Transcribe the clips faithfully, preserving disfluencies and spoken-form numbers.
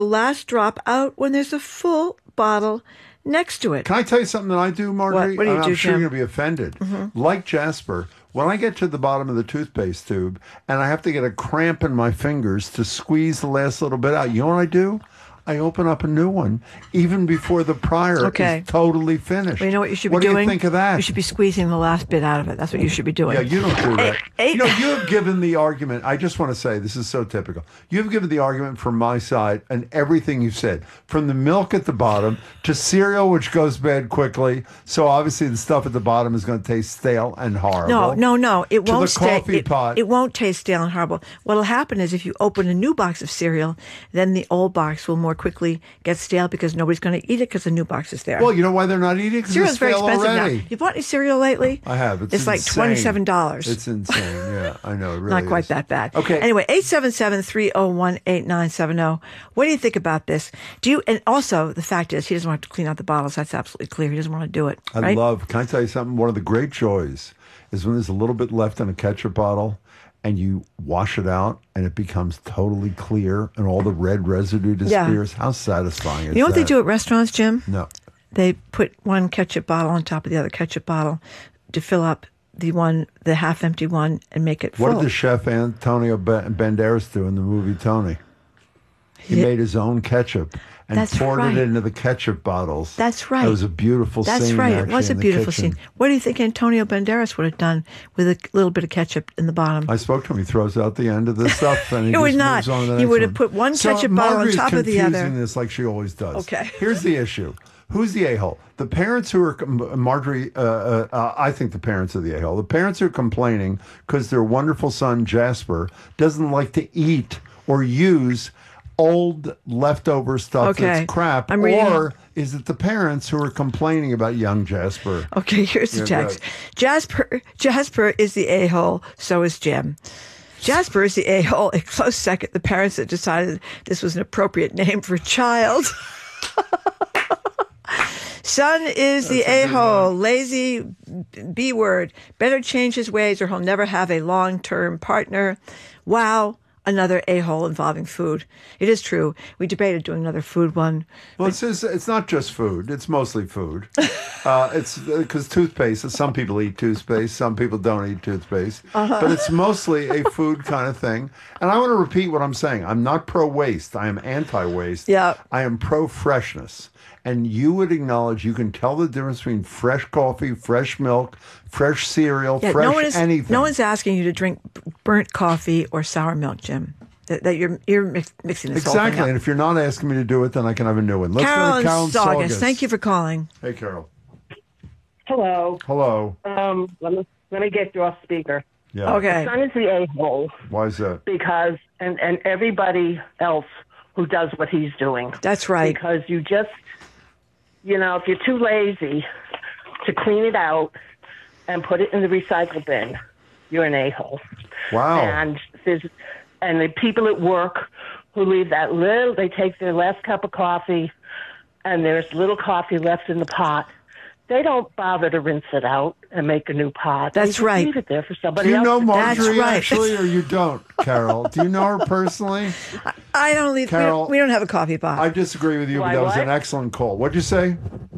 last drop out when there's a full bottle next to it. Can I tell you something that I do, Marjorie? What, what do you I'm do, sure Jim? you're going to be offended. Mm-hmm. Like Jasper, when I get to the bottom of the toothpaste tube and I have to get a cramp in my fingers to squeeze the last little bit out, you know what I do? I open up a new one even before the prior Okay. is totally finished. Well, you know what you should be what doing? What do you think of that? You should be squeezing the last bit out of it. That's what you should be doing. Yeah, you don't do that. Eight- you know, you have given the argument. I just want to say, this is so typical. You've given the argument from my side and everything you've said, from the milk at the bottom to cereal, which goes bad quickly. So obviously the stuff at the bottom is going to taste stale and horrible. No, no, no. It To won't the stay. coffee It, pot. it won't taste stale and horrible. What'll happen is if you open a new box of cereal, then the old box will more quickly get stale because nobody's going to eat it because the new box is there. Well, you know why they're not eating? Because it's Cereal's very stale expensive already. now. You bought any cereal lately? I have. It's, It's like insane. twenty-seven dollars. It's insane. Yeah, I know. It really Not quite is. that bad. Okay. Anyway, eight seven seven, three oh one, eight nine seven oh. What do you think about this? Do you, and also the fact is he doesn't want to clean out the bottles. That's absolutely clear. He doesn't want to do it. I right? love, can I tell you something? One of the great joys is when there's a little bit left in a ketchup bottle and you wash it out and it becomes totally clear and all the red residue disappears. How satisfying is You know what that? they do at restaurants, Jim? No. They put one ketchup bottle on top of the other ketchup bottle to fill up the one, the half empty one, and make it full. What did the chef Antonio Ba- Banderas do in the movie Tony? He Yeah. made his own ketchup and That's poured right. it into the ketchup bottles. That's right. It was a beautiful That's scene. right. It actually, was a in the beautiful kitchen. scene. What do you think Antonio Banderas would have done with a little bit of ketchup in the bottom? I spoke to him. He throws out the end of the stuff, and he, He would just not. moves on to the He next would have one. put one So ketchup bottle on Marjorie's top of the other. confusing this like she always does. Okay. Here's the issue. Who's the a-hole? The parents who are, Marjorie, uh, uh, uh, I think the parents are the a-hole. The parents are complaining because their wonderful son, Jasper, doesn't like to eat or use old leftover stuff Okay. that's crap. I'm reading- Or is it the parents who are complaining about young Jasper? Okay, here's the Yeah, text. go Jasper Jasper is the a-hole, so is Jim. Jasper is the a-hole. A close second, the parents that decided this was an appropriate name for a child. Son is the a-hole, lazy B word. Better change his ways or he'll never have a long-term partner. Wow, another a-hole involving food. It is true. We debated doing another food one. Well, it's just, it's not just food. It's mostly food. Uh, it's because toothpaste. Some people eat toothpaste. Some people don't eat toothpaste. Uh-huh. But it's mostly a food kind of thing. And I want to repeat what I'm saying. I'm not pro waste. I am anti waste. Yeah. I am pro freshness. And you would acknowledge you can tell the difference between fresh coffee, fresh milk, fresh cereal, Yeah, fresh no one is, anything. No one's asking you to drink burnt coffee or sour milk, Jim. That, that you're you're mix, mixing this exactly. whole thing And up. if you're not asking me to do it, then I can have a new one. Let's Carol go to and Carol and Saugus, Saugus. thank you for calling. Hey, Carol. Hello. Hello. Um, let me let me get you off speaker. Yeah. Okay. Son is the a-hole Why is that? because and and everybody else who does what he's doing. That's right. Because you just, you know, if you're too lazy to clean it out and put it in the recycle bin, you're an a-hole. Wow. And there's and the people at work who leave that little, they take their last cup of coffee, and there's little coffee left in the pot. They don't bother to rinse it out and make a new pot. That's they just right. Leave it there for somebody Do you else. know to Marjorie That's right. actually, or you don't, Carol? Do you know her personally? I don't leave. We Carol, don't, we don't have a coffee pot. I disagree with you, Why, but that was what? an excellent call. What'd you say?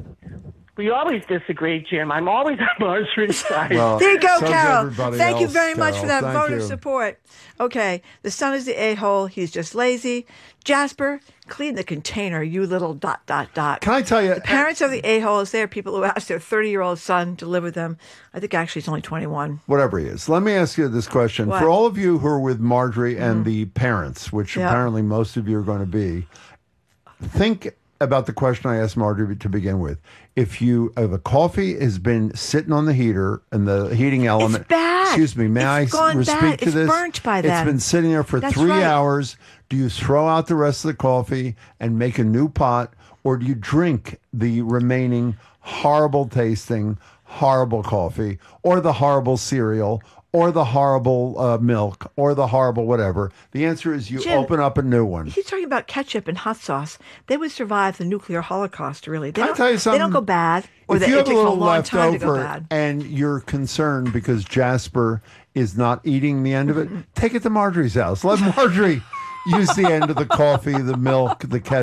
We always disagree, Jim. I'm always on Marjorie's side. Well, There you go, so's Carol. everybody Thank you else, very much for Carol. that Thank vote of you. support. Okay, the son is the a-hole. He's just lazy. Jasper, clean the container, you little dot, dot, dot. Can I tell you? The parents of the a-holes, they are people who ask their thirty-year-old son to live with them. I think actually he's only twenty-one. Whatever he is. Let me ask you this question. What? For all of you who are with Marjorie and the parents, which Yeah. apparently most of you are going to be, think about the question I asked Marjorie to begin with. If you, if the coffee has been sitting on the heater and the heating element, bad. excuse me, may It's I gone s- speak bad. to It's this? burnt by It's then. been sitting there for That's three right. hours. Do you throw out the rest of the coffee and make a new pot, or do you drink the remaining horrible tasting, horrible coffee, or the horrible cereal, or the horrible uh, milk, or the horrible whatever? The answer is you Jim, open up a new one. He's talking about ketchup and hot sauce. They would survive the nuclear holocaust, really. They Can I don't, tell you They something? don't go bad, or If they, you it have a takes them a little long left time to go over bad. and you're concerned because Jasper is not eating the end of it, take it to Marjorie's house. Let Marjorie use the end of the coffee, the milk, the ketchup.